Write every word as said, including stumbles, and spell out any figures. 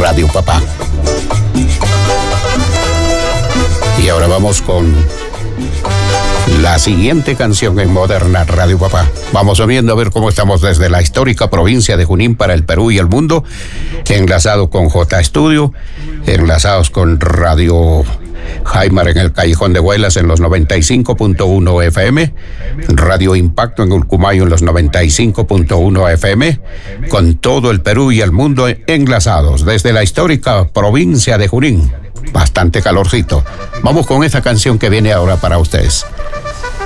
Radio Papá. Y ahora vamos con la siguiente canción en Moderna Radio Papá. Vamos viendo a ver cómo estamos desde la histórica provincia de Junín para el Perú y el mundo, enlazado con J Studio, enlazados con Radio Jaimar en el Callejón de Huelas en los noventa y cinco punto uno F M, Radio Impacto en Ulcumayo en los noventa y cinco punto uno F M, con todo el Perú y el mundo enlazados desde la histórica provincia de Junín. Bastante calorcito. Vamos con esta canción que viene ahora para ustedes.